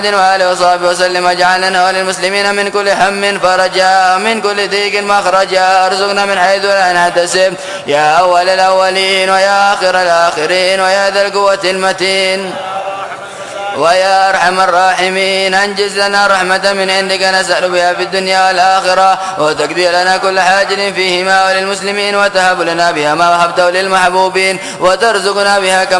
وآله وصحبه وسلم واجعلنا وللمسلمين من كل هم فرجا من كل ضيق مخرجا ارزقنا من حيث لا نحتسب يا أول الأولين ويا آخر الآخرين ويا ذا القوة المتين ويا أرحم الراحمين أنجز لنا رحمة من عندك نسأل بها في الدنيا والآخرة وتقضي لنا كل حاجة فيهما وللمسلمين وتهب لنا بها ما وهبته للمحبوبين وترزقنا بها